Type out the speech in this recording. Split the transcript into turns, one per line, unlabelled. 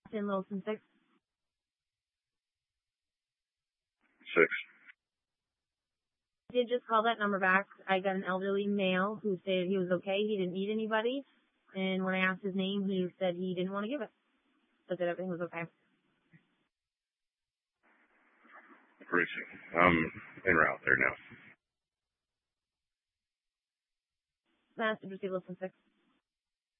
In Wilson 6.
6.
I did just call that number back. I got an elderly male who said he was okay. He didn't need anybody. And when I asked his name, he said he didn't want to give it. But that everything was okay.
Appreciate it. I'm en route there now.
Master Receive Wilson 6.